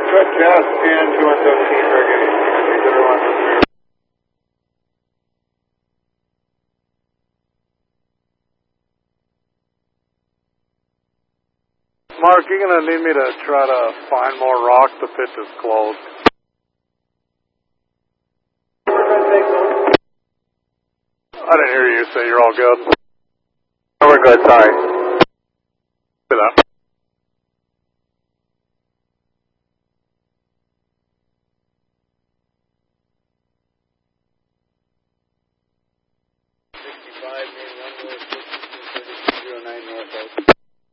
Just 10, 2117, target 301. Mark, you're going to need me to try to find more rock. The pitch is closed. I didn't hear you say you're all good. Oh, we're good, sorry. Do that.